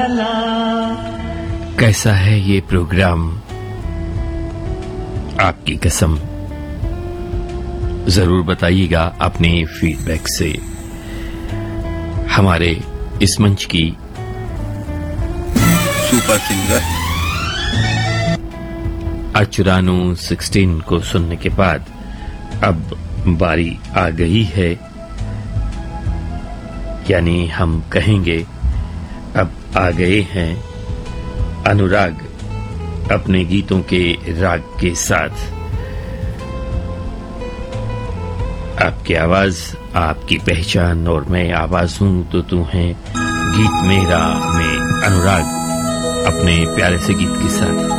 कैसा है ये प्रोग्राम? आपकी कसम जरूर बताइएगा अपने फीडबैक से। हमारे इस मंच की सुपर सिंगर अचुरानू 16 को सुनने के बाद अब बारी आ गई है, यानी हम कहेंगे अब आ गए हैं अनुराग अपने गीतों के राग के साथ। आपकी आवाज आपकी पहचान और मैं आवाज हूं तो तू है गीत मेरा में अनुराग अपने प्यारे से गीत के साथ।